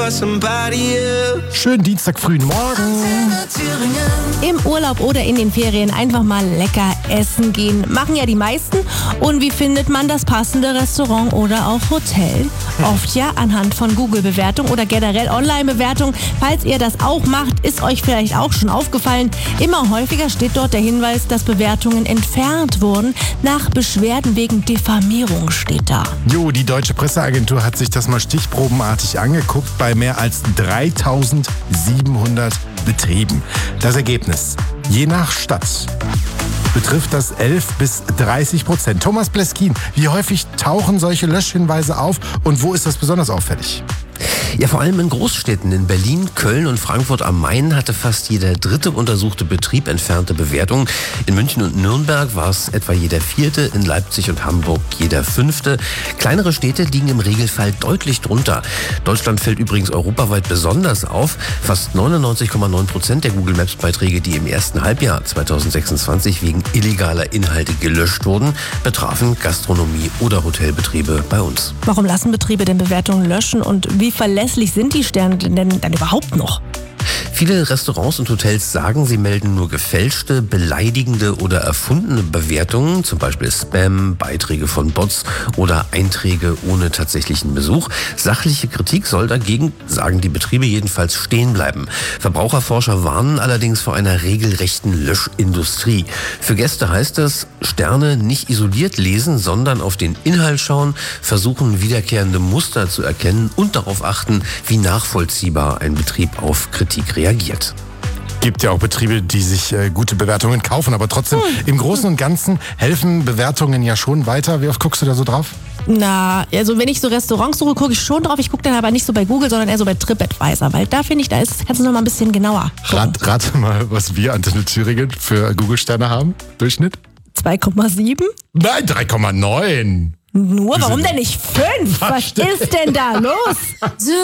Schönen Dienstag frühen Morgen. Im Urlaub oder in den Ferien einfach mal lecker essen gehen. Machen ja die meisten. Und wie findet man das passende Restaurant oder auch Hotel? Oft ja anhand von Google-Bewertung oder generell Online-Bewertung. Falls ihr das auch macht, ist euch vielleicht auch schon aufgefallen. Immer häufiger steht dort der Hinweis, dass Bewertungen entfernt wurden. Nach Beschwerden wegen Diffamierung steht da. Jo, die Deutsche Presseagentur hat sich das mal stichprobenartig angeguckt bei mehr als 3700 Betrieben. Das Ergebnis: je nach Stadt betrifft das 11-30%. Thomas Bleskin, wie häufig tauchen solche Löschhinweise auf und wo ist das besonders auffällig? Ja, vor allem in Großstädten. In Berlin, Köln und Frankfurt am Main hatte fast jeder dritte untersuchte Betrieb entfernte Bewertungen. In München und Nürnberg war es etwa jeder vierte, in Leipzig und Hamburg jeder fünfte. Kleinere Städte liegen im Regelfall deutlich drunter. Deutschland fällt übrigens europaweit besonders auf. Fast 99,9% der Google Maps Beiträge, die im ersten Halbjahr 2026 wegen illegaler Inhalte gelöscht wurden, betrafen Gastronomie- oder Hotelbetriebe bei uns. Warum lassen Betriebe denn Bewertungen löschen und wie verlässlich sind die Sterne denn dann überhaupt noch? Viele Restaurants und Hotels sagen, sie melden nur gefälschte, beleidigende oder erfundene Bewertungen, zum Beispiel Spam, Beiträge von Bots oder Einträge ohne tatsächlichen Besuch. Sachliche Kritik soll dagegen, sagen die Betriebe jedenfalls, stehen bleiben. Verbraucherforscher warnen allerdings vor einer regelrechten Löschindustrie. Für Gäste heißt es, Sterne nicht isoliert lesen, sondern auf den Inhalt schauen, versuchen wiederkehrende Muster zu erkennen und darauf achten, wie nachvollziehbar ein Betrieb auf Kritik reagiert. Gibt ja auch Betriebe, die sich gute Bewertungen kaufen, aber trotzdem im Großen und Ganzen helfen Bewertungen ja schon weiter. Wie oft guckst du da so drauf? Na, also wenn ich so Restaurants suche, gucke ich schon drauf. Ich gucke dann aber nicht so bei Google, sondern eher so bei TripAdvisor, weil da finde ich, kannst du noch mal ein bisschen genauer gucken. Rate mal, was wir Antenne Thüringen für Google-Sterne haben. Durchschnitt? 2,7? Nein, 3,9. Nur? Warum denn nicht 5? Was ist denn da los?